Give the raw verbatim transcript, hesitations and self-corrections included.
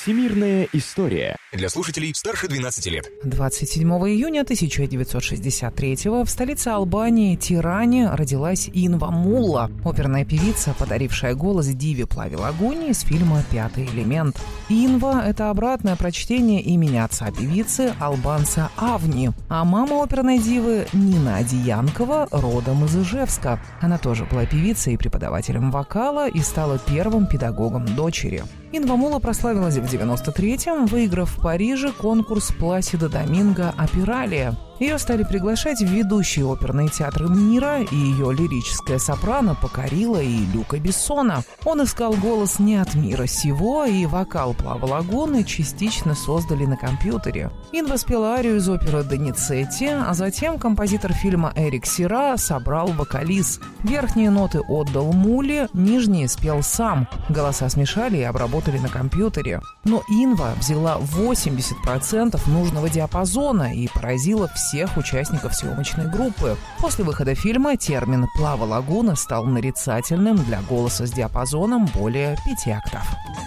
Всемирная история. Для слушателей старше двенадцати лет. двадцать седьмого июня тысяча девятьсот шестьдесят третьего в столице Албании, Тиране, родилась Инва Мулла, оперная певица, подарившая голос Диве Плаве Лагуни из фильма «Пятый элемент». Инва – это обратное прочтение имени отца певицы, албанца Авни, а мама оперной дивы Нина Одиянкова родом из Ижевска. Она тоже была певицей и преподавателем вокала и стала первым педагогом дочери. Инва Мулла прославилась в девяносто третьем, выиграв в Париже конкурс Пласидо Доминго «Опералия». Ее стали приглашать в ведущие оперные театры мира, и ее лирическая сопрано покорила и Люка Бессона. Он искал голос не от мира сего, и вокал Плавы Лагуны частично создали на компьютере. Инва спела арию из оперы «Доницетти», а затем композитор фильма Эрик Сира собрал вокализ. Верхние ноты отдал Мулле, нижние спел сам. Голоса смешали и обработали на компьютере. Но Инва взяла восемьдесят процентов нужного диапазона и поразила всех всех участников съемочной группы. После выхода фильма термин «Плава Лагуна» стал нарицательным для голоса с диапазоном более пяти октав.